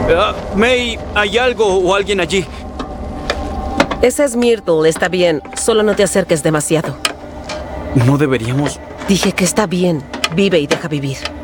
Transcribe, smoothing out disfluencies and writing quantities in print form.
May, ¿hay algo o alguien allí? Esa es Myrtle, está bien. Solo no te acerques demasiado. No deberíamos... Dije que está bien. Vive y deja vivir.